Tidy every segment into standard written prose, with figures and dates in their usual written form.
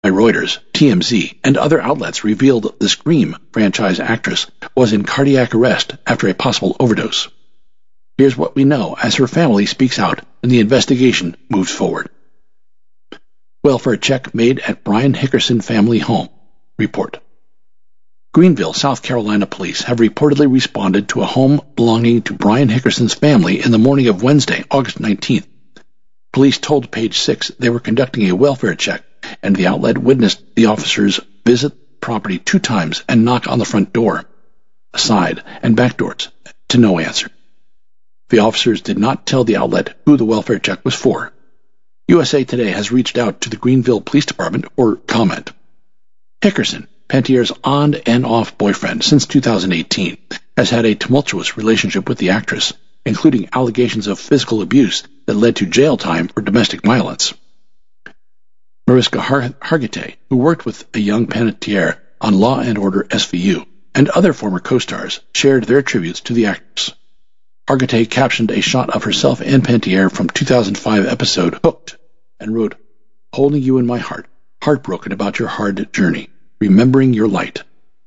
by Reuters, TMZ, and other outlets revealed the Scream franchise actress was in cardiac arrest after a possible overdose. Here's what we know as her family speaks out and the investigation moves forward. Welfare check made at Brian Hickerson family home. Report. Greenville, South Carolina police have reportedly responded to a home belonging to Brian Hickerson's family in the morning of Wednesday, August 19th. Police told Page 6 they were conducting a welfare check, and the outlet witnessed the officers visit the property 2 times and knock on the front door, side, and back doors, to no answer. The officers did not tell the outlet who the welfare check was for. USA Today has reached out to the Greenville Police Department for comment. Hickerson, Pantiere's on and off boyfriend since 2018, has had a tumultuous relationship with the actress, including allegations of physical abuse that led to jail time for domestic violence. Mariska Hargitay, who worked with a young Panettiere on Law and Order SVU, and other former co-stars, shared their tributes to the actress. Hargitay captioned a shot of herself and Panettiere from 2005 episode Hooked, and wrote, "Holding you in my heart, heartbroken about your hard journey, remembering your light."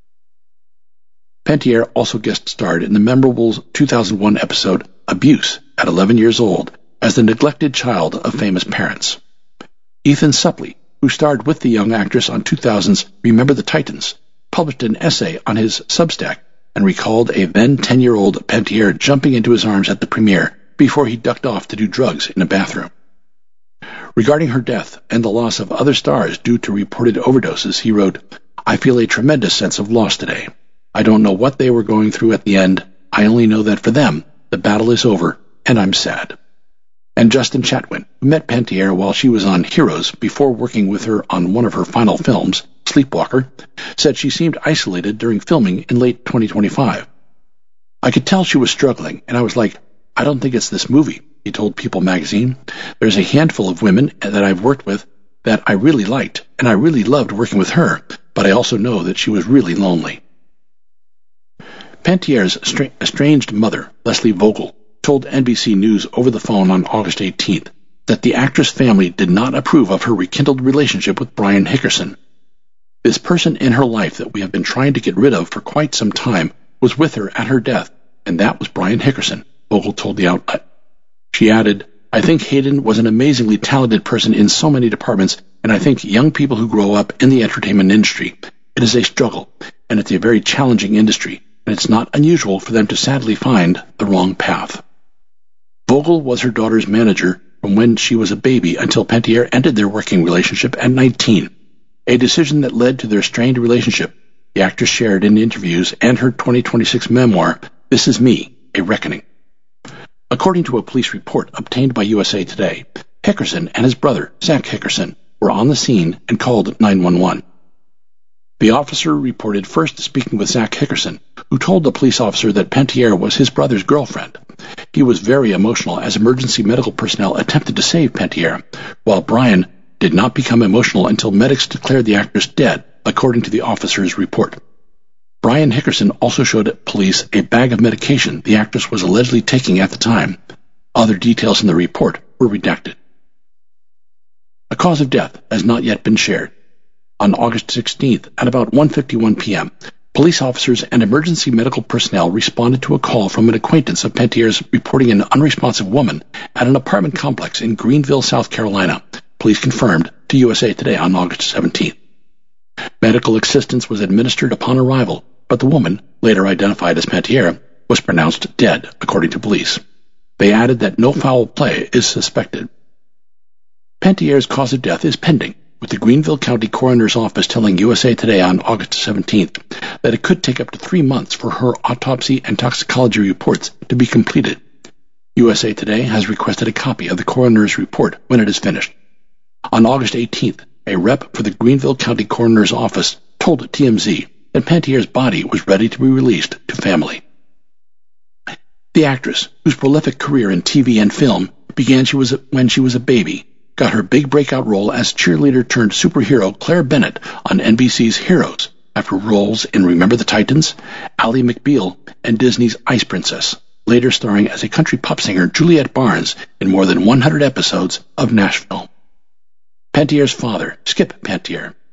Panettiere also guest-starred in the memorable 2001 episode Abuse at 11 years old as the neglected child of famous parents. Ethan Suplee, who starred with the young actress on 2000's Remember the Titans, published an essay on his Substack and recalled a then 10-year-old Panettiere jumping into his arms at the premiere before he ducked off to do drugs in a bathroom. Regarding her death and the loss of other stars due to reported overdoses, he wrote, "I feel a tremendous sense of loss today. I don't know what they were going through at the end. I only know that for them, the battle is over, and I'm sad." And Justin Chatwin, who met Panettiere while she was on Heroes before working with her on one of her final films, Sleepwalker, said she seemed isolated during filming in late 2025. "I could tell she was struggling, and I was like, I don't think it's this movie," he told People magazine. "There's a handful of women that I've worked with that I really liked, and I really loved working with her, but I also know that she was really lonely." Pantiere's estranged mother, Leslie Vogel, told NBC News over the phone on August 18th that the actress' family did not approve of her rekindled relationship with Brian Hickerson. "This person in her life that we have been trying to get rid of for quite some time was with her at her death, and that was Brian Hickerson," Vogel told the outlet. She added, "I think Hayden was an amazingly talented person in so many departments, and I think young people who grow up in the entertainment industry, it is a struggle, and it's a very challenging industry, and it's not unusual for them to sadly find the wrong path." Vogel was her daughter's manager from when she was a baby until Panettiere ended their working relationship at 19, a decision that led to their strained relationship, the actress shared in interviews and her 2026 memoir, This Is Me, A Reckoning. According to a police report obtained by USA Today, Hickerson and his brother, Zach Hickerson, were on the scene and called 911. The officer reported first speaking with Zach Hickerson, who told the police officer that Panettiere was his brother's girlfriend. He was very emotional as emergency medical personnel attempted to save Panettiere, while Brian did not become emotional until medics declared the actress dead, according to the officer's report. Brian Hickerson also showed police a bag of medication the actress was allegedly taking at the time. Other details in the report were redacted. A cause of death has not yet been shared. On August 16th, at about 1:51 p.m., police officers and emergency medical personnel responded to a call from an acquaintance of Pantiere's reporting an unresponsive woman at an apartment complex in Greenville, South Carolina, police confirmed to USA Today on August 17th. Medical assistance was administered upon arrival, but the woman, later identified as Panettiere, was pronounced dead, according to police. They added that no foul play is suspected. Pantiere's cause of death is pending, with the Greenville County Coroner's Office telling USA Today on August 17th that it could take up to 3 months for her autopsy and toxicology reports to be completed. USA Today has requested a copy of the coroner's report when it is finished. On August 18th, a rep for the Greenville County Coroner's Office told TMZ that Pantiere's body was ready to be released to family. The actress, whose prolific career in TV and film began when she was a baby, got her big breakout role as cheerleader-turned-superhero Claire Bennett on NBC's Heroes after roles in Remember the Titans, Ally McBeal, and Disney's Ice Princess, later starring as a country pop singer Juliet Barnes in more than 100 episodes of Nashville. Pantier's father, Skip Pantier,